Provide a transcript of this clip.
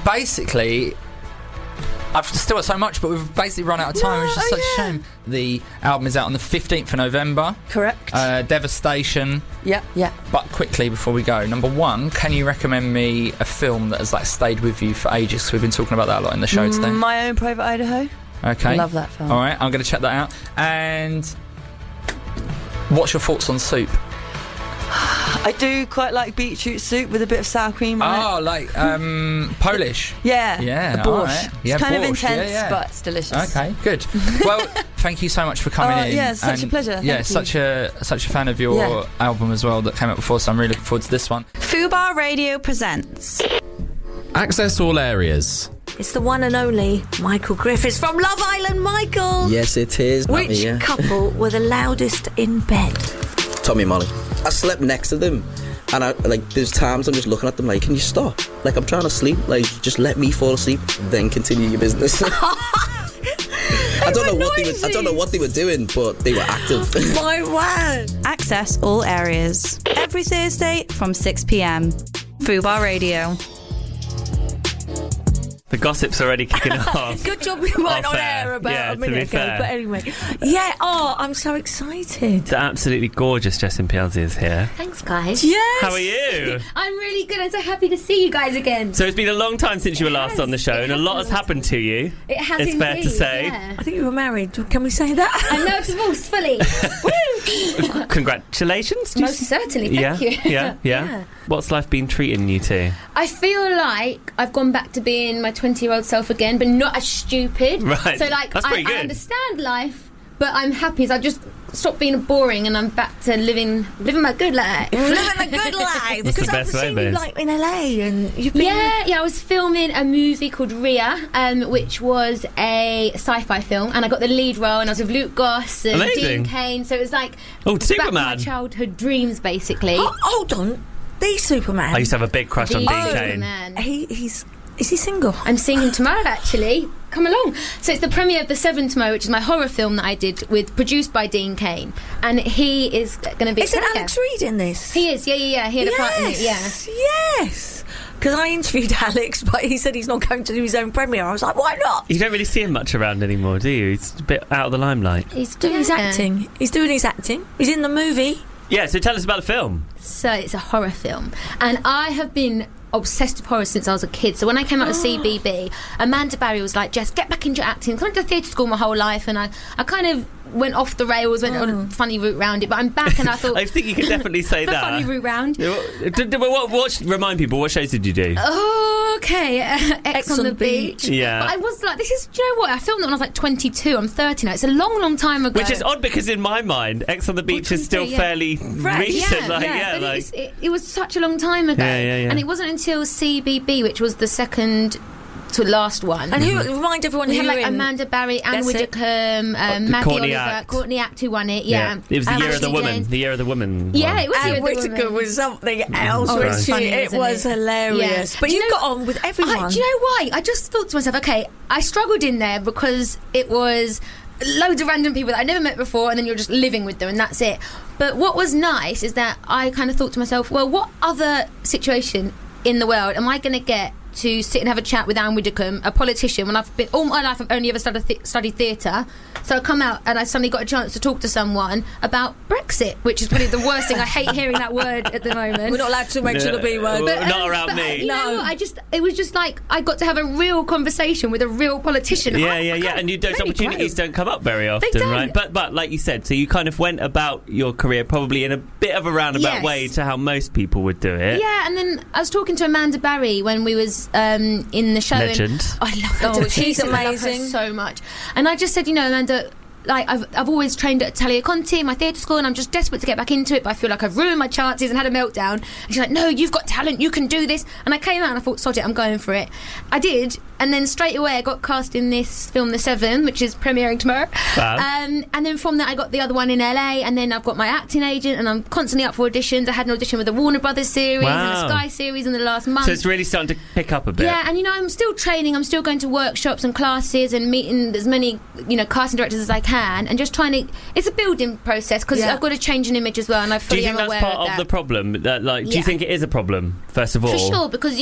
basically, I've still got so much, but we've basically run out of time. It's just such a shame. The album is out on the 15th of November. Correct. Devastation. Yeah. But quickly, before we go, number one, can you recommend me a film that has stayed with you for ages? Because we've been talking about that a lot in the show today. My Own Private Idaho. Okay. Love that film. All right, I'm going to check that out. And what's your thoughts on soup? I do quite like beetroot soup with a bit of sour cream on it. Polish. Yeah. Yeah. Borscht. All right. Yeah, it's kind of borscht. intense, but it's delicious. Okay, good. Well, thank you so much for coming in. Yeah, it's such a pleasure. Thank you. such a fan of your album as well that came out before, so I'm really looking forward to this one. Fubar Radio presents Access All Areas. It's the one and only Michael Griffiths from Love Island. Michael! Yes, it is. Which couple were the loudest in bed? Tommy and Molly. I slept next to them, and there's times I'm just looking at them like, can you stop? Like, I'm trying to sleep. Like, just let me fall asleep, then continue your business. I don't know what they were doing, but they were active. My word! Access All Areas. Every Thursday from 6 p.m. Fubar Radio. The gossip's already kicking off. Good job we weren't on air about a minute ago. But anyway, I'm so excited. The absolutely gorgeous Jessin Piazzi is here. Thanks, guys. Yes. How are you? I'm really good. I'm so happy to see you guys again. So it's been a long time since you were last on the show, and a lot has happened to you. It has It's indeed, fair to say. yeah. I think you were married. Can we say that? I'm now divorced fully. Woo! Congratulations. Most certainly. Thank you. Yeah. What's life been treating you to? I feel like I've gone back to being my 20-year-old self again, but not as stupid. Right. So, That's pretty good. I understand life, but I'm happy. So I've just stopped being boring, and I'm back to living my good life. Living a good life. That's the Because I've best way, seen you babes. in LA, and you've been. Yeah. I was filming a movie called Rhea, which was a sci-fi film, and I got the lead role, and I was with Luke Goss and Amazing. Dean Cain. So it was like Oh, back to my Superman. childhood dreams, basically. Oh, hold on. The Superman. I used to have a big crush on The Dean Cain. Superman. Is he single? I'm seeing him tomorrow, actually. Come along. So it's the premiere of The Seven tomorrow, which is my horror film that I did produced by Dean Cain, and he is going to be. Isn't Alex Reid in this? He is. Yeah. He had a part in it. Yeah. Yes. Because I interviewed Alex, but he said he's not going to do his own premiere. I was like, why not? You don't really see him much around anymore, do you? He's a bit out of the limelight. He's Doing his acting. He's doing his acting. He's in the movie. Yeah, so tell us about the film. So it's a horror film, and I have been obsessed with horror since I was a kid. So when I came out of CBB, Amanda Barry was like, Jess, get back into acting. I went to theatre school my whole life, and I kind of went off the rails, went on a funny route round it, but I'm back, and I thought I think you can definitely say the that. funny route round. Remind people, what shows did you do? Okay, X on the Beach. Yeah. But I was like, do you know what? I filmed it when I was like 22. I'm 30 now. It's a long, long time ago. Which is odd because in my mind, X on the Beach is still 23, fairly recent. But it was such a long time ago. Yeah. And it wasn't until CBB, which was the second to last one. And who remind everyone we who had like you're in. Amanda Barry, Anne That's it. Widdecombe, Maggie Courtney Oliver, Act. Courtney Act who won it. Yeah. It was the year of the Ashley woman. James. The year of the woman. Yeah, one. it was the year Anne of the Whittaker woman. was something else. Oh, wasn't it's she? funny, It isn't was it? hilarious. Yeah. But Do you know- got on with everyone. Do you know why? I just thought to myself, okay, I struggled in there because it was loads of random people that I never met before, and then you're just living with them, and that's it. But what was nice is that I kind of thought to myself, well, what other situation in the world am I going to get to sit and have a chat with Anne Widdecombe, a politician, when I've been all my life I've only ever studied theatre. So I come out and I suddenly got a chance to talk to someone about Brexit, which is probably the worst thing. I hate hearing that word at the moment. We're not allowed to mention the B word. Not around me. You know, it was just like I got to have a real conversation with a real politician. Yeah. And those opportunities don't come up very often, don't. right? But like you said, so you kind of went about your career probably in a bit of a roundabout way to how most people would do it. Yeah, and then I was talking to Amanda Barry when we was in the show. Legend. I love her. Oh, she's amazing. I love her amazing. so much. And I just said, Amanda, like I've always trained at Talia Conti in my theatre school, and I'm just desperate to get back into it, but I feel like I've ruined my chances and had a meltdown. And she's like, no, you've got talent, you can do this. And I came out and I thought, sod it, I'm going for it. I did, and then straight away I got cast in this film, The Seven, which is premiering tomorrow. And then from that I got the other one in LA, and then I've got my acting agent, and I'm constantly up for auditions. I had an audition with the Warner Brothers series and the Sky series in the last month. So it's really starting to pick up a bit. Yeah, and I'm still training, I'm still going to workshops and classes and meeting as many casting directors as I can, and just trying to, it's a building process, because I've got to change an image as well, and I fully am aware of that. Do you think that's part of the problem? Do you think it is a problem, first of all? For sure, because